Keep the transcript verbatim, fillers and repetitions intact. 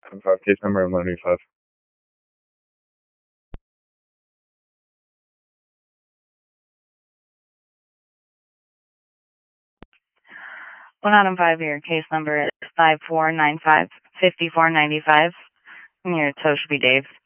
Adam five, case number eleven eighty-five. One Adam five here, case number is five four nine five, five four nine five, and your tow should be Dave.